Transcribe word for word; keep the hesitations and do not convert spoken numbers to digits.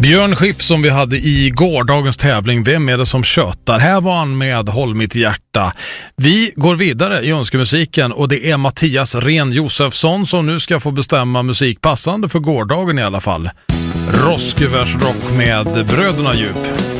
Björn Schiff som vi hade i gårdagens tävling, Vem är det som tjötar? Här var han med Håll mitt hjärta. Vi går vidare i önskemusiken och det är Mattias Ren Josefsson som nu ska få bestämma musik passande för gårdagen i alla fall. Roskevers rock med Bröderna Djup.